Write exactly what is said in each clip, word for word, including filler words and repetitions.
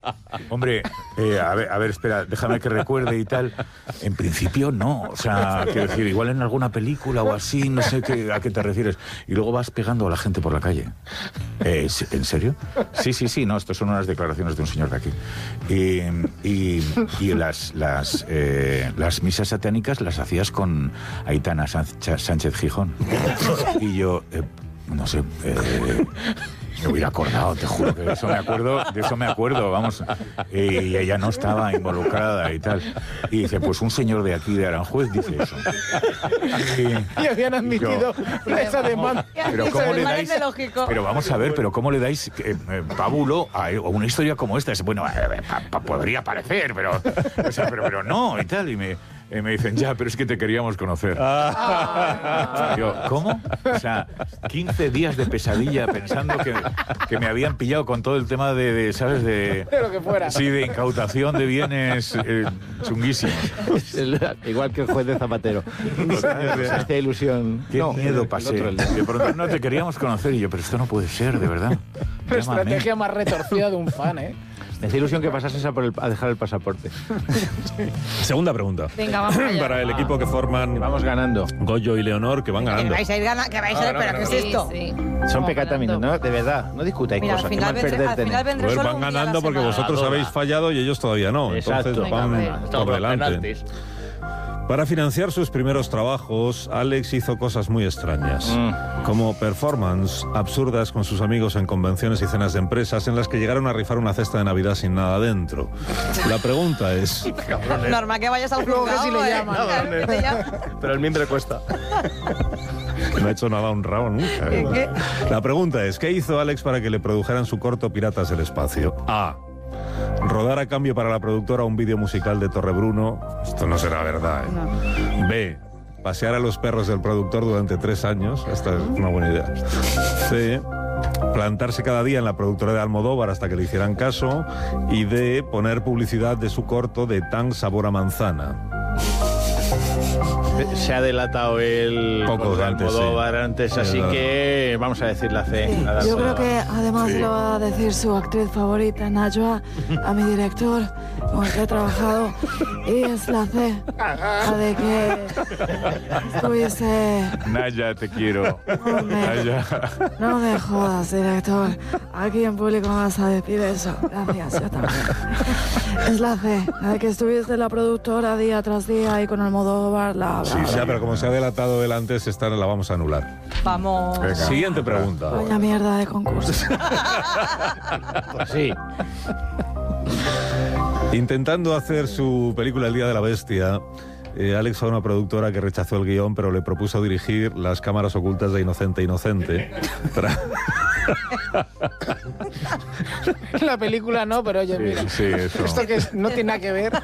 Hombre, eh, a ver, a ver, espera, déjame que recuerde y tal. En principio no, o sea, quiero decir, igual en alguna película o así, no sé qué, a qué te refieres. Y luego vas pegando a la gente por la calle. Eh, ¿En serio? Sí, sí, sí, no, esto son unas declaraciones de un señor de aquí. Y, y, y las, las, eh, las misas satánicas las hacías con Aitana Sánchez Gijón. Y yo, eh, no sé... Eh, me hubiera acordado, te juro que de eso me acuerdo, de eso me acuerdo, vamos. Eh, y ella no estaba involucrada y tal. Y dice, pues un señor de aquí, de Aranjuez, dice eso. Y, y habían admitido yo, esa demanda. Pero ¿cómo le dais? Pero vamos a ver, pero ¿cómo le dais eh, eh, pábulo a, a una historia como esta? Bueno, eh, pa, pa, podría parecer, pero, o sea, pero, pero no, y tal. Y me... Eh, me dicen, ya, pero es que te queríamos conocer. Ah. Yo, ¿cómo? O sea, quince días de pesadilla pensando que, que me habían pillado con todo el tema de, de ¿sabes? De, de lo que fuera. Sí, de incautación de bienes eh, chunguísimos. Igual que el juez de Zapatero. Esta ilusión. Qué no, miedo pasé. De pronto, no, te queríamos conocer. Y yo, pero esto no puede ser, de verdad. La estrategia más retorcida de un fan, ¿eh? Me hace ilusión que pasases a, por el, a dejar el pasaporte. Sí. Segunda pregunta. Venga, vamos allá. Para el equipo que forman... Que vamos ganando. Goyo y Leonor, que van ganando. Que vais a ir ganando, que vais a ir, pero ¿qué es esto? Sí, sí. Son pecataminos, ¿no? De verdad, no discutáis Mira, cosas. Al final, vendré, al final vendré ver, solo van ganando porque vosotros Adora. habéis fallado y ellos todavía no. Exacto. Entonces Venga, van por delante. Para financiar sus primeros trabajos, Alex hizo cosas muy extrañas, mm. como performance absurdas con sus amigos en convenciones y cenas de empresas en las que llegaron a rifar una cesta de Navidad sin nada dentro. La pregunta es... Normal que vayas al juzgado, si le llaman. Pero el mimbre cuesta. No ha hecho nada honrado nunca. ¿eh? ¿Qué? La pregunta es, ¿qué hizo Alex para que le produjeran su corto Piratas del Espacio? A. Rodar a cambio para la productora un vídeo musical de Torrebruno. Esto no será verdad, ¿eh? No. B. Pasear a los perros del productor durante tres años. Esta es una buena idea. C. Plantarse cada día en la productora de Almodóvar hasta que le hicieran caso. Y D. Poner publicidad de su corto de Tan Sabor a Manzana. Se ha delatado el poco antes, Almodóvar sí. antes, así sí, que vamos a decir la C. Sí, la yo creo que además sí. lo va a decir su actriz favorita, Najwa, a mi director con el que he trabajado, y es la C, la de que estuviese... Naya, te quiero. No me, Naya. No me jodas, director. Aquí en público me vas a decir eso. Gracias, yo también. Es la C, la de que estuviste la productora día tras día y con Almodóvar la... Sí, ya, pero como se ha delatado él antes, esta la vamos a anular. Vamos. Venga. Siguiente pregunta. Vaya mierda de concurso. Pues sí. Intentando hacer su película El Día de la Bestia, eh, Alex fue a una productora que rechazó el guión, pero le propuso dirigir Las cámaras ocultas de Inocente Inocente. Tra- La película no, pero oye, Sí, mira. sí, eso. Esto que es- no tiene nada que ver.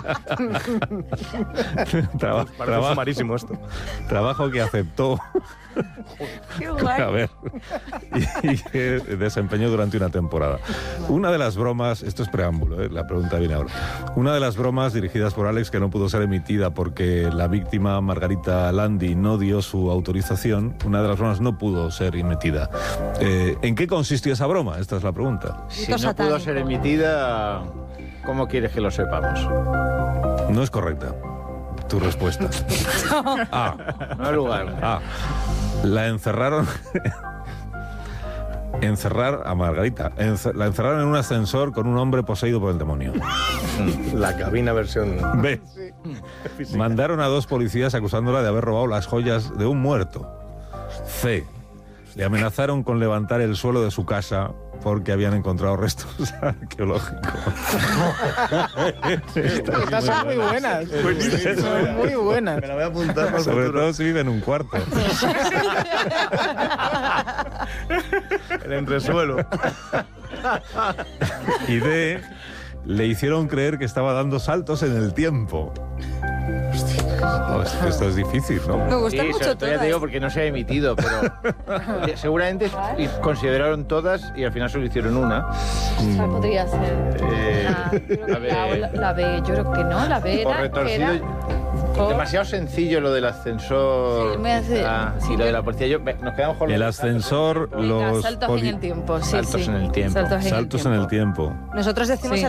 Traba- Parece trabajo, sumarísimo esto. trabajo que aceptó. Qué guay. A ver, y, y que desempeñó durante una temporada. Una de las bromas, esto es preámbulo, ¿eh? La pregunta viene ahora. Una de las bromas dirigidas por Alex que no pudo ser emitida porque la víctima Margarita Landi no dio su autorización, una de las bromas no pudo ser emitida. Eh, ¿En qué consistió esa broma? Esta es la pregunta. Si no pudo ser emitida, ¿cómo quieres que lo sepamos? No es correcta tu respuesta. A. No hay lugar. A. La encerraron... Encerrar a Margarita. Ence- la encerraron en un ascensor con un hombre poseído por el demonio. La cabina versión... B. Mandaron a dos policías acusándola de haber robado las joyas de un muerto. C. Le amenazaron con levantar el suelo de su casa porque habían encontrado restos arqueológicos. Estas son muy buenas. Son muy buenas. Me la voy a apuntar para el Sobre futuro. todo si vive en un cuarto. El entresuelo. Y D. Le hicieron creer que estaba dando saltos en el tiempo. No, es- esto es difícil, ¿no? Me gustan Sí, mucho sobre todo ya todas. te digo porque no se ha emitido, pero eh, seguramente y consideraron todas y al final solo hicieron una. ¿Cuál podría ser? Eh, La, yo creo a que la, ver. la- la B, yo creo que no, la B O era... que retorcido. era tiempo. Demasiado sencillo lo del ascensor Sí, me hace- ah, sí, y lo de yo- la policía. Yo, me- nos quedamos con El lo- ascensor, Venga, los saltos poli- en el tiempo. Sí, Saltos sí. en el tiempo. Saltos en saltos el en tiempo. el tiempo. Nosotros decimos Sí.